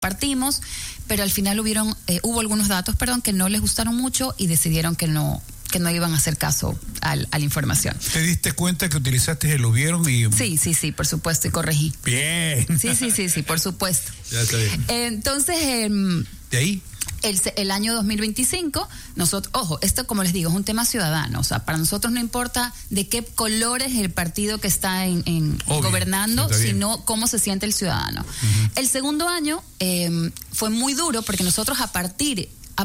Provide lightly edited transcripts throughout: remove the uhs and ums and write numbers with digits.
partimos, pero al final hubo algunos datos, que no les gustaron mucho y decidieron que no iban a hacer caso a la información. ¿Te diste cuenta que utilizaste el hubieron? Sí, por supuesto, y corregí. Bien. Sí, por supuesto. Ya está bien. Entonces, ¿de ahí? El año 2025, nosotros, ojo, esto como les digo, es un tema ciudadano, o sea, para nosotros no importa de qué color es el partido que está gobernando, sino cómo se siente el ciudadano. Uh-huh. El segundo año fue muy duro porque nosotros aparte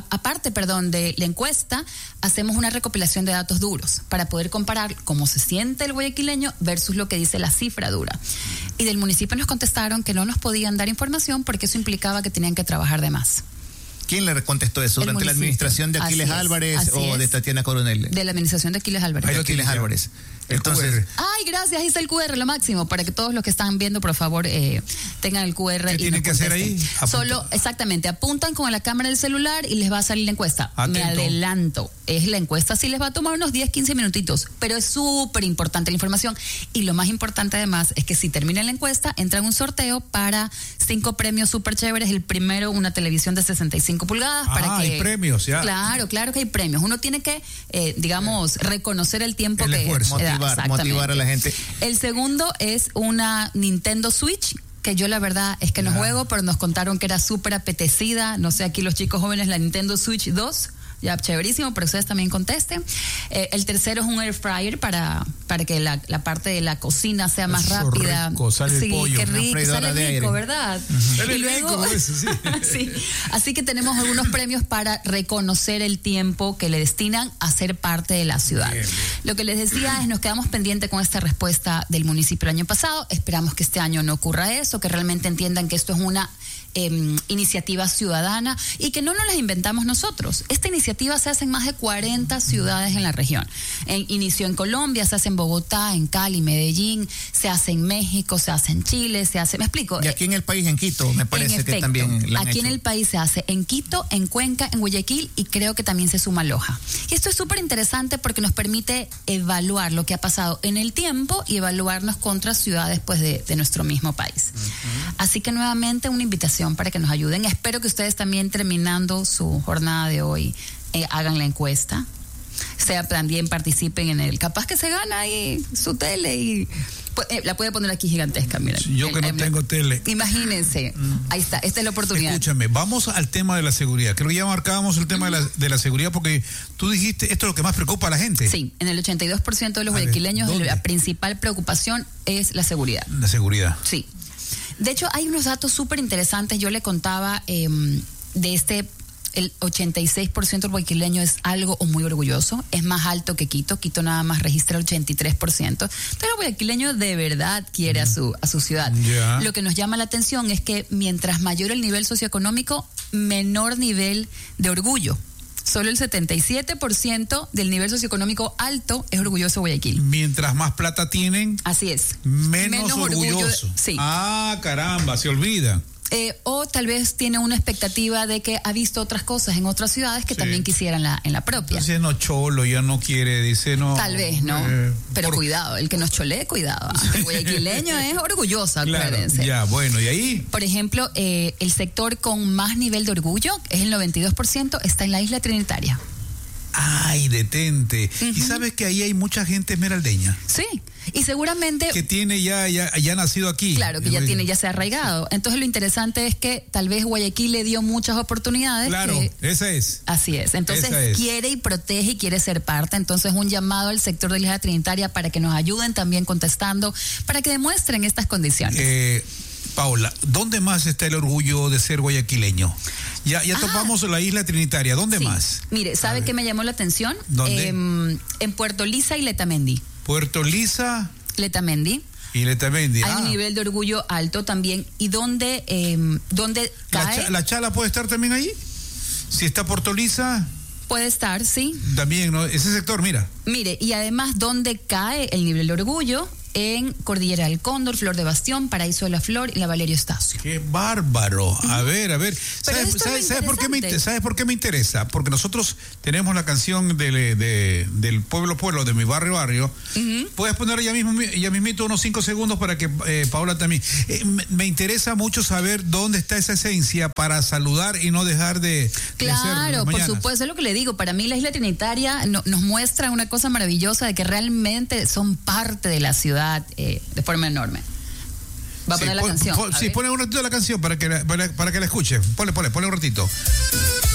de la encuesta, hacemos una recopilación de datos duros para poder comparar cómo se siente el guayaquileño versus lo que dice la cifra dura. Y del municipio nos contestaron que no nos podían dar información porque eso implicaba que tenían que trabajar de más. ¿Quién le contestó eso? ¿Durante la administración de Aquiles Álvarez o de Tatiana Coronel? De la administración de Aquiles Álvarez. De Aquiles Álvarez. Entonces, ay, gracias, ahí está el QR, lo máximo, para que todos los que están viendo, por favor, tengan el QR. ¿Qué tienen que hacer ahí? Solo, exactamente, apuntan con la cámara del celular y les va a salir la encuesta. Atento. Me adelanto, es la encuesta, sí les va a tomar unos 10-15 minutitos, pero es súper importante la información. Y lo más importante además es que si termina la encuesta, entra en un sorteo para 5 premios súper chéveres. El primero, una televisión de 65 pulgadas. Hay premios, ya. Claro que hay premios. Uno tiene que, reconocer el tiempo el esfuerzo. Motivar a la gente. El segundo es una Nintendo Switch, que yo la verdad es que no juego, pero nos contaron que era súper apetecida. No sé, aquí los chicos jóvenes, la Nintendo Switch 2. Ya, chéverísimo, pero ustedes también contesten. El tercero es un air fryer para que la parte de la cocina sea más rápida. Rico, sale el pollo. Qué rico, sale rico, ¿verdad? Uh-huh. Y luego, eso, sí. sí. Así que tenemos algunos premios para reconocer el tiempo que le destinan a ser parte de la ciudad. Bien. Lo que les decía es, nos quedamos pendientes con esta respuesta del municipio el año pasado. Esperamos que este año no ocurra eso, que realmente entiendan que esto es una iniciativa ciudadana y que no nos las inventamos nosotros. Esta iniciativa se hace en más de 40 ciudades en la región. Inició en Colombia, se hace en Bogotá, en Cali, Medellín, se hace en México, se hace en Chile, se hace, ¿me explico? Y aquí en el país, en Quito, me parece que también la han aquí hecho. En el país se hace en Quito, en Cuenca, en Guayaquil y creo que también se suma Loja. Y esto es súper interesante porque nos permite evaluar lo que ha pasado en el tiempo y evaluarnos contra ciudades pues de nuestro mismo país. Uh-huh. Así que nuevamente una invitación para que nos ayuden. Espero que ustedes también, terminando su jornada de hoy, hagan la encuesta. También participen en el. Capaz que se gana ahí su tele y la puede poner aquí gigantesca, miren. Yo que no tengo tele. Imagínense. Ahí está, esta es la oportunidad. Escúchame, vamos al tema de la seguridad. Creo que ya marcábamos el tema de la seguridad porque tú dijiste, esto es lo que más preocupa a la gente. Sí, en el 82% de los guayaquileños la principal preocupación es la seguridad. La seguridad. Sí. De hecho, hay unos datos súper interesantes. Yo le contaba el 86% del guayaquileño es algo o muy orgulloso. Es más alto que Quito. Quito nada más registra el 83%. Entonces, el guayaquileño de verdad quiere a su ciudad. Yeah. Lo que nos llama la atención es que mientras mayor el nivel socioeconómico, menor nivel de orgullo. Solo el 77% del nivel socioeconómico alto es orgulloso de Guayaquil. Mientras más plata tienen, así es. Menos orgulloso. Sí. Ah, caramba, se olvida. O tal vez tiene una expectativa de que ha visto otras cosas en otras ciudades que también quisiera en la propia. Entonces no cholo, ya no quiere, dice no. Tal vez, ¿no? Pero cuidado, el que nos cholee, cuidado. El guayaquileño es orgulloso, acuérdense. Claro, ya, bueno, ¿y ahí? Por ejemplo, el sector con más nivel de orgullo, es el 92%, está en la isla Trinitaria. Ay, detente. Uh-huh. Y sabes que ahí hay mucha gente esmeraldeña. Sí, y seguramente que tiene ya nacido aquí. Claro, que ya se ha arraigado. Entonces lo interesante es que tal vez Guayaquil le dio muchas oportunidades. Claro, esa es. Así es. Entonces quiere y protege y quiere ser parte. Entonces un llamado al sector de la isla Trinitaria para que nos ayuden también contestando, para que demuestren estas condiciones. Paola, ¿dónde más está el orgullo de ser guayaquileño? Ya topamos la isla Trinitaria, ¿dónde más? Mire, ¿sabe qué me llamó la atención? ¿Dónde? En Puerto Lisa y Letamendi. Puerto Lisa. Letamendi. Y Letamendi. Hay un nivel de orgullo alto también. ¿Y dónde cae? ¿La Chala puede estar también ahí? Si está Puerto Lisa. Puede estar, sí. También, ¿no? Ese sector, mira. Mire, y además, ¿dónde cae el nivel de orgullo? en Cordillera del Cóndor, Flor de Bastión, Paraíso de la Flor y la Valerio Estacio. ¡Qué bárbaro! A ver. ¿Sabes por qué me interesa? Porque nosotros tenemos la canción del pueblo, de mi barrio. Puedes poner ya mismito unos 5 segundos para que Paola también. Me interesa mucho saber dónde está esa esencia para saludar y no dejar de Claro, por supuesto, es lo que le digo. Para mí la Isla Trinitaria nos muestra una cosa maravillosa de que realmente son parte de la ciudad de forma enorme. Va a poner la canción. Pone un ratito la canción para que la escuche. Ponle un ratito.